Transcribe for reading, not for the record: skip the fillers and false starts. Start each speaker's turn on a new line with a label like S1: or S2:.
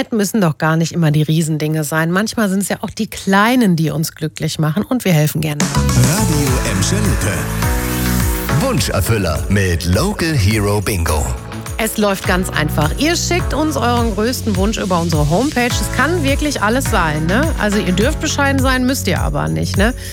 S1: Zeit müssen doch gar nicht immer die Riesendinge sein. Manchmal sind es ja auch die Kleinen, die uns glücklich machen und wir helfen gerne.
S2: Radio Emscher Lippe. Wunscherfüller mit Local Hero Bingo.
S1: Es läuft ganz einfach. Ihr schickt uns euren größten Wunsch über unsere Homepage. Es kann wirklich alles sein, ne? Also ihr dürft bescheiden sein, müsst ihr aber nicht, ne?